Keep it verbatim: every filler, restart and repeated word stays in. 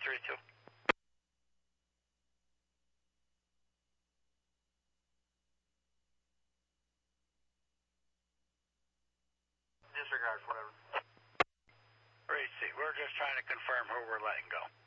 three two. Disregard, whatever. three C, we're just trying to confirm who we're letting go.